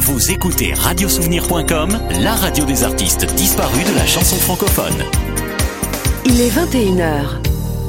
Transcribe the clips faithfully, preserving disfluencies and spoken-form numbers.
Vous écoutez radio souvenir point com, la radio des artistes disparus de la chanson francophone. Il est vingt et une heures.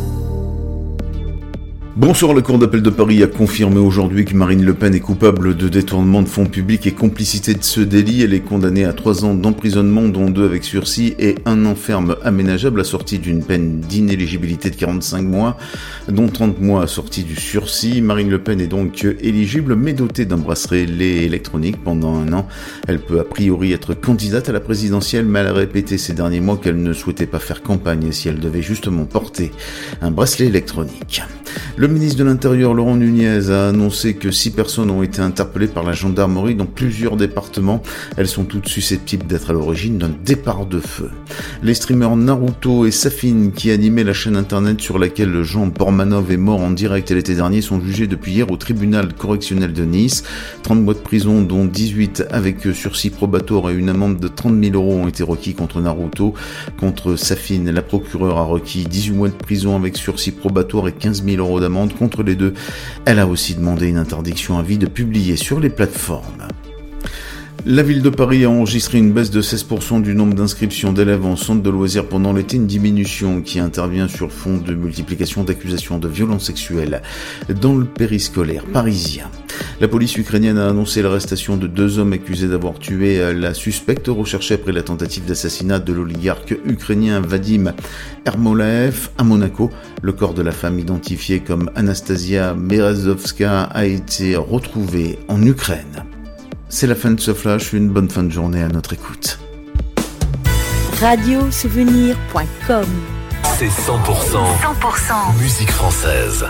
Bonsoir, la Cour d'appel de Paris a confirmé aujourd'hui que Marine Le Pen est coupable de détournement de fonds publics et complicité de ce délit. Elle est condamnée à trois ans d'emprisonnement, dont deux avec sursis et un an ferme aménageable, assorti d'une peine d'inéligibilité de quarante-cinq mois, dont trente mois assortis du sursis. Marine Le Pen est donc éligible, mais dotée d'un bracelet électronique pendant un an. Elle peut a priori être candidate à la présidentielle, mais elle a répété ces derniers mois qu'elle ne souhaitait pas faire campagne si elle devait justement porter un bracelet électronique. Le ministre de l'Intérieur, Laurent Nunez, a annoncé que six personnes ont été interpellées par la gendarmerie dans plusieurs départements. Elles sont toutes susceptibles d'être à l'origine d'un départ de feu. Les streamers Naruto et Safin, qui animaient la chaîne internet sur laquelle Jean Bormanov est mort en direct l'été dernier, sont jugés depuis hier au tribunal correctionnel de Nice. trente mois de prison, dont dix-huit avec sursis probatoire et une amende de trente mille euros ont été requis contre Naruto. Contre Safin, la procureure a requis dix-huit mois de prison avec sursis probatoire et quinze mille euros d'amende. Contre les deux, elle a aussi demandé une interdiction à vie de publier sur les plateformes. La ville de Paris a enregistré une baisse de seize pour cent du nombre d'inscriptions d'élèves en centre de loisirs pendant l'été, une diminution qui intervient sur fond de multiplication d'accusations de violences sexuelles dans le périscolaire parisien. La police ukrainienne a annoncé l'arrestation de deux hommes accusés d'avoir tué la suspecte recherchée après la tentative d'assassinat de l'oligarque ukrainien Vadim Ermolaev à Monaco. Le corps de la femme, identifié comme Anastasia Berezovska, a été retrouvé en Ukraine. C'est la fin de ce flash, une bonne fin de journée à notre écoute. radio souvenir point com. C'est cent pour cent, cent pour cent musique française.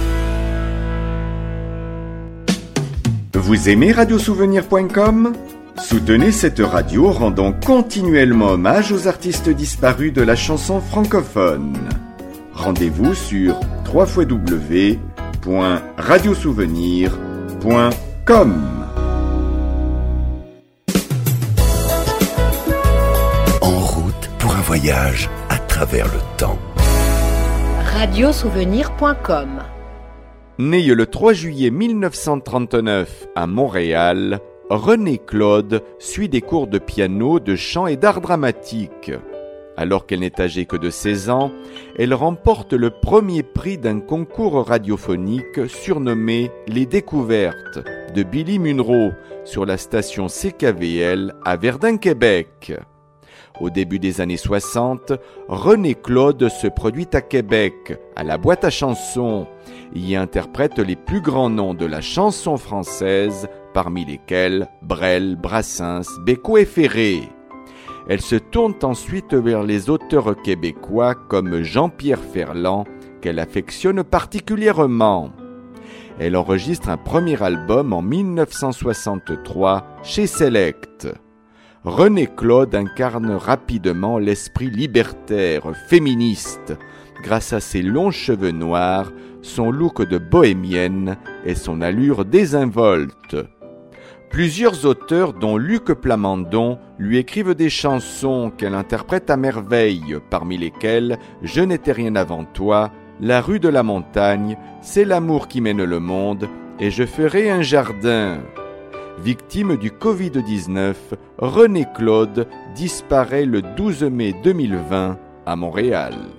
Vous aimez radio souvenir point com ? Soutenez cette radio rendant continuellement hommage aux artistes disparus de la chanson francophone. Rendez-vous sur w w w point radio souvenir point com. Voyage à travers le temps. radio souvenir point com. Né le trois juillet mille neuf cent trente-neuf à Montréal, René Claude suit des cours de piano, de chant et d'art dramatique. Alors qu'elle n'est âgée que de seize ans, elle remporte le premier prix d'un concours radiophonique surnommé Les Découvertes de Billy Munro sur la station C K V L à Verdun, Québec. Au début des années soixante, René Claude se produit à Québec, à la boîte à chansons. Il y interprète les plus grands noms de la chanson française, parmi lesquels Brel, Brassens, Bécaud et Ferré. Elle se tourne ensuite vers les auteurs québécois comme Jean-Pierre Ferland, qu'elle affectionne particulièrement. Elle enregistre un premier album en mille neuf cent soixante-trois chez Select. René Claude incarne rapidement l'esprit libertaire, féministe, grâce à ses longs cheveux noirs, son look de bohémienne et son allure désinvolte. Plusieurs auteurs, dont Luc Plamondon, lui écrivent des chansons qu'elle interprète à merveille, parmi lesquelles « Je n'étais rien avant toi »,« La rue de la montagne »,« C'est l'amour qui mène le monde » et « Je ferai un jardin ». Victime du covid dix-neuf, René Claude disparaît le douze mai deux mille vingt à Montréal.